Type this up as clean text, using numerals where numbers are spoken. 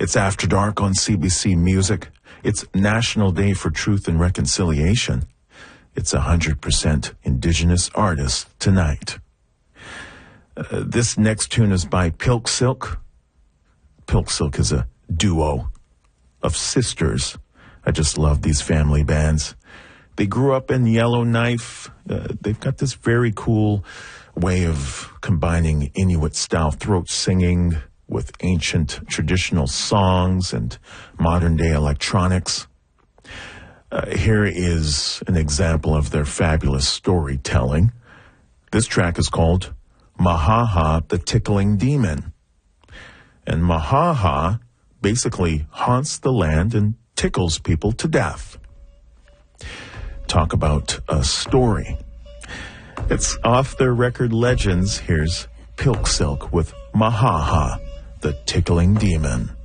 It's After Dark on CBC Music. It's National Day for Truth and Reconciliation. It's 100% Indigenous artists tonight. This next tune is by Pilk Silk. Pilk Silk is a duo of sisters. I just love these family bands. They grew up in Yellowknife. They've got this very cool way of combining Inuit-style throat singing with ancient traditional songs and modern-day electronics. Here is an example of their fabulous storytelling. This track is called Mahaha, the Tickling Demon. And Mahaha basically haunts the land and tickles people to death. Talk about a story. It's off their record Legends. Here's Pilk Silk with Mahaha, the Tickling Demon.